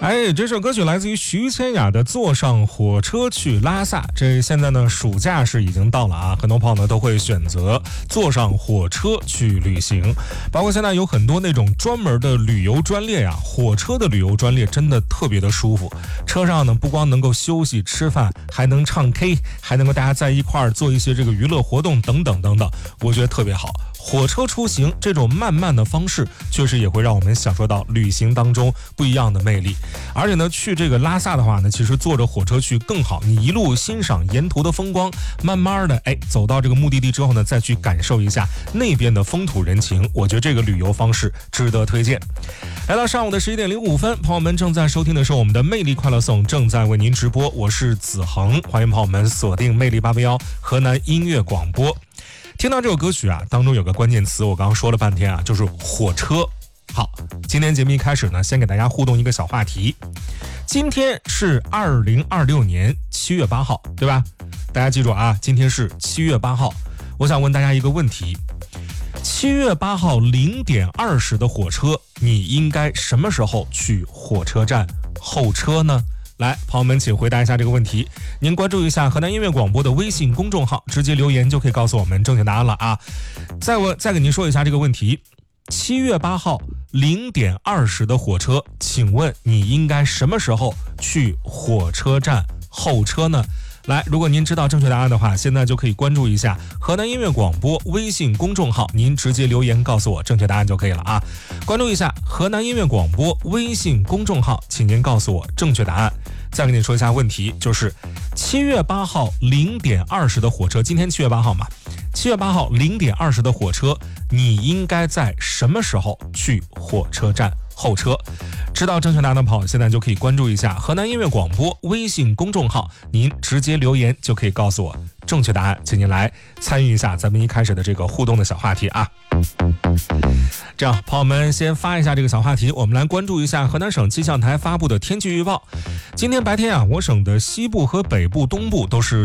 这首歌曲来自于徐千雅的《坐上火车去拉萨》。这现在呢，暑假是已经到了啊，很多朋友呢都会选择坐上火车去旅行。包括现在有很多那种专门的旅游专列呀，火车的旅游专列真的特别的舒服。车上呢不光能够休息吃饭，还能唱 K， 还能够大家在一块儿做一些这个娱乐活动等等等等，我觉得特别好。火车出行这种慢慢的方式，确实也会让我们享受到旅行当中不一样的魅力。而且呢，去这个拉萨的话呢，其实坐着火车去更好，你一路欣赏沿途的风光，慢慢的走到这个目的地之后呢，再去感受一下那边的风土人情，我觉得这个旅游方式值得推荐。来到上午的11点05分，朋友们正在收听的是我们的魅力快乐颂，正在为您直播，我是子恒，欢迎朋友们锁定魅力881河南音乐广播。听到这首歌曲啊，当中有个关键词，我刚刚说了半天啊，就是火车。好，今天节目一开始呢，先给大家互动一个小话题。今天是2026年7月8号，对吧？大家记住啊，今天是7月8号。我想问大家一个问题：7月8号0点20的火车，你应该什么时候去火车站候车呢？来，朋友们请回答一下这个问题。您关注一下河南音乐广播的微信公众号，直接留言就可以告诉我们正确答案了啊。再给您说一下这个问题：7月8号0点20的火车，请问你应该什么时候去火车站候车呢？来，如果您知道正确答案的话，现在就可以关注一下河南音乐广播微信公众号，您直接留言告诉我正确答案就可以了啊。关注一下河南音乐广播微信公众号，请您告诉我正确答案。再跟你说一下问题，就是7月8号0点20的火车，今天7月8号嘛，7月8号0点20的火车，你应该在什么时候去火车站候车？知道正确答案的朋友，现在就可以关注一下河南音乐广播微信公众号，您直接留言就可以告诉我正确答案，请您来参与一下咱们一开始的这个互动的小话题啊。这样，朋友们先发一下这个小话题，我们来关注一下河南省气象台发布的天气预报。今天白天啊，我省的西部和北部、东部都是